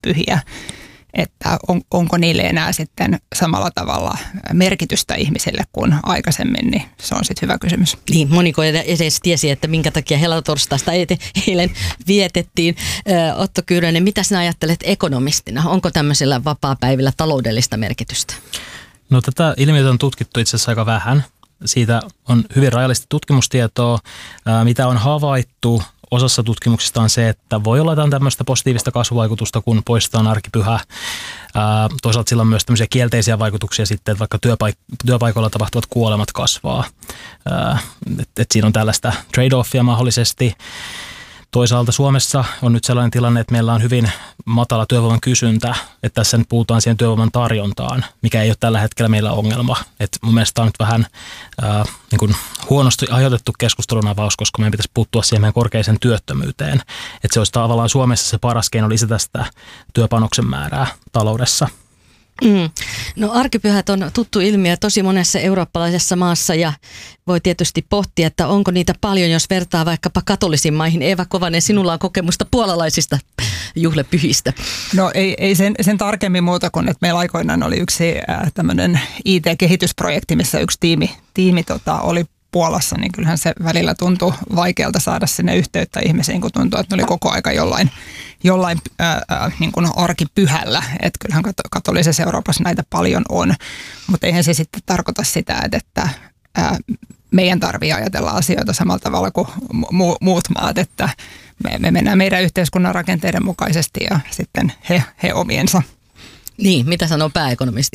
arkipyhiä, että onko niille enää sitten samalla tavalla merkitystä ihmisille kuin aikaisemmin, niin se on sitten hyvä kysymys. Niin, moniko edes tiesi, että minkä takia helatorstaista eilen vietettiin. Otto Kyyrönen, mitä sinä ajattelet ekonomistina? Onko tämmöisillä vapaapäivillä taloudellista merkitystä? No tätä ilmiötä on tutkittu itse asiassa aika vähän. Siitä on hyvin rajallista tutkimustietoa. Mitä on havaittu osassa tutkimuksista on se, että voi olla jotain tämmöistä positiivista kasvuvaikutusta, kun poistetaan arkipyhä. Toisaalta sillä on myös tämmöisiä kielteisiä vaikutuksia sitten, että vaikka työpaikoilla tapahtuvat kuolemat kasvaa. Että siinä on tällaista trade-offia mahdollisesti. Toisaalta Suomessa on nyt sellainen tilanne, että meillä on hyvin matala työvoiman kysyntä, että tässä nyt puhutaan siihen työvoiman tarjontaan, mikä ei ole tällä hetkellä meillä ongelma. Että mun mielestä tämä on nyt vähän niin kuin huonosti ajoitettu keskustelun avaus, koska meidän pitäisi puuttua siihen meidän korkeiseen työttömyyteen. Että se olisi tavallaan Suomessa se paras keino lisätä sitä työpanoksen määrää taloudessa. No arkipyhät on tuttu ilmiö tosi monessa eurooppalaisessa maassa ja voi tietysti pohtia, että onko niitä paljon, jos vertaa vaikkapa katolisiin maihin. Eeva Kovanen, sinulla on kokemusta puolalaisista juhlepyhistä. No ei sen tarkemmin muuta kuin, että meillä aikoinaan oli yksi tämmöinen IT-kehitysprojekti, missä yksi tiimi oli Puolassa, niin kyllähän se välillä tuntui vaikealta saada sinne yhteyttä ihmisiin, kun tuntuu, että ne oli koko aika jollain niin kuin arkipyhällä. Että kyllähän katolisessa Euroopassa näitä paljon on, mutta eihän se sitten tarkoita sitä, että meidän tarvitsee ajatella asioita samalla tavalla kuin muut maat, että me mennään meidän yhteiskunnan rakenteiden mukaisesti ja sitten he omiensa. Niin, mitä sanoo pääekonomisti?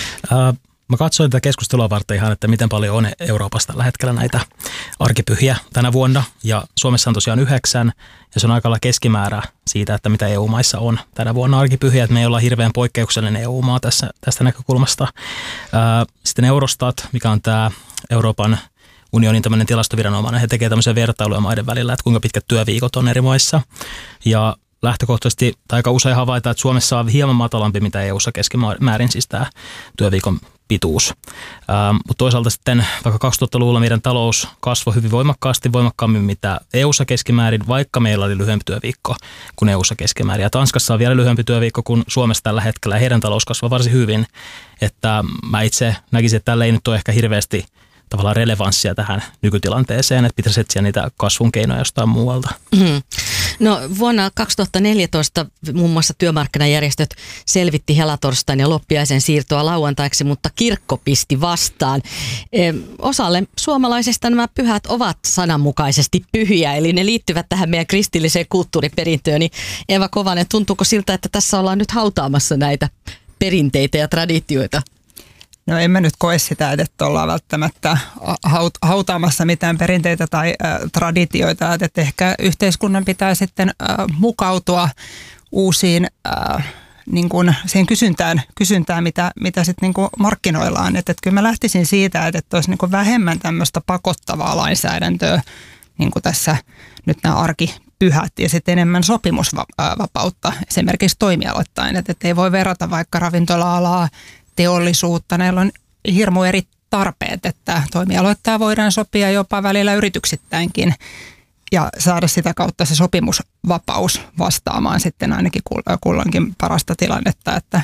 Mä katsoin tätä keskustelua varten ihan, että miten paljon on Euroopassa tällä hetkellä näitä arkipyhiä tänä vuonna. Ja Suomessa on tosiaan 9, ja se on aika lailla keskimäärä siitä, että mitä EU-maissa on tänä vuonna arkipyhiä. Että me ei olla hirveän poikkeuksellinen EU-maa tästä näkökulmasta. Sitten Eurostat, mikä on tämä Euroopan unionin tämmöinen tilastoviranomainen, he tekee tämmöisiä vertailuja maiden välillä, että kuinka pitkät työviikot on eri maissa. Ja lähtökohtaisesti aika usein havaitaan, että Suomessa on hieman matalampi, mitä EU-ssa keskimäärin siis tämä työviikon pituus. Mutta toisaalta sitten vaikka 2000-luvulla meidän talous kasvoi hyvin voimakkaammin mitä EU-ssa keskimäärin, vaikka meillä oli lyhyempi työviikko kuin EU-ssa keskimäärin. Ja Tanskassa on vielä lyhyempi työviikko kuin Suomessa tällä hetkellä, ja heidän talous kasvaa varsin hyvin. Että mä itse näkisin, että tällä ei nyt ole ehkä hirveästi tavallaan relevanssia tähän nykytilanteeseen, että pitäisi etsiä niitä kasvun keinoja jostain muualta. No vuonna 2014 muun muassa työmarkkinajärjestöt selvitti helatorstain ja loppiaisen siirtoa lauantaiksi, mutta kirkko pisti vastaan. Osalle suomalaisista nämä pyhät ovat sananmukaisesti pyhiä, eli ne liittyvät tähän meidän kristilliseen kulttuuriperintöön. Niin Eeva Kovanen, tuntuuko siltä, että tässä ollaan nyt hautaamassa näitä perinteitä ja traditioita? No en mä nyt koe sitä, että ollaan välttämättä hautaamassa mitään perinteitä tai traditioita, että ehkä yhteiskunnan pitää sitten mukautua uusiin niin kuin siihen kysyntään mitä sitten niin kuin markkinoillaan. Että kyllä mä lähtisin siitä, että olisi niin kuin vähemmän tämmöistä pakottavaa lainsäädäntöä, niin kuin tässä nyt nämä arkipyhät, ja sitten enemmän sopimusvapautta esimerkiksi toimialoittain, että ei voi verrata vaikka ravintola-alaa, teollisuutta. Näillä on hirmu eri tarpeet, että toimialoittaa voidaan sopia jopa välillä yrityksittäinkin ja saada sitä kautta se sopimusvapaus vastaamaan sitten ainakin kulloinkin parasta tilannetta, että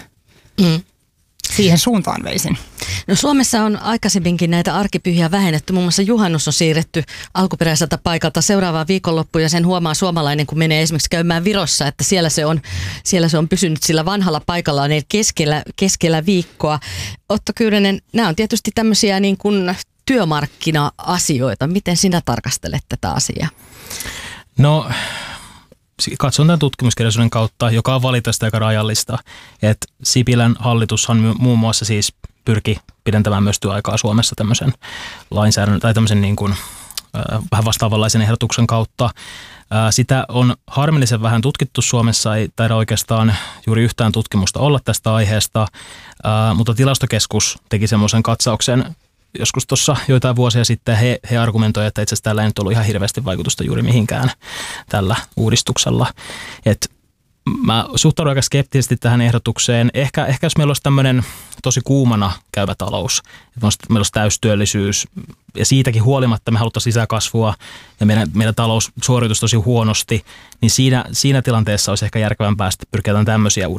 siihen suuntaan veisin. No Suomessa on aikaisemminkin näitä arkipyhiä vähennetty. Muun muassa juhannus on siirretty alkuperäiseltä paikalta seuraavaan viikonloppuun, ja sen huomaa suomalainen, kun menee esimerkiksi käymään Virossa, että siellä se on pysynyt sillä vanhalla paikallaan keskellä viikkoa. Otto Kyyrönen, nämä on tietysti tämmöisiä niin kuin työmarkkina-asioita. Miten sinä tarkastelet tätä asiaa? No, katson tämän tutkimuskirjallisuuden kautta, joka on valitettavasti aika rajallista, että Sipilän hallitushan muun muassa siis pyrki pidentämään myös työaikaa Suomessa tämmöisen lainsäädännön tai tämmöisen niin kuin, vähän vastaavanlaisen ehdotuksen kautta. Sitä on harmillisen vähän tutkittu Suomessa, ei taida oikeastaan juuri yhtään tutkimusta olla tästä aiheesta, mutta Tilastokeskus teki semmoisen katsauksen joskus tuossa joitain vuosia sitten. He argumentoivat, että itse asiassa tällä ei nyt ollut ihan hirveästi vaikutusta juuri mihinkään tällä uudistuksella. Et Mä suhtaudun aika skeptisesti tähän ehdotukseen. Ehkä jos meillä olisi tämmöinen tosi kuumana käyvä talous, että meillä olisi täystyöllisyys ja siitäkin huolimatta me haluttaisiin lisää kasvua ja meidän talous suoritus tosi huonosti, niin siinä tilanteessa olisi ehkä järkevämpää pyrkiä tämmöisiä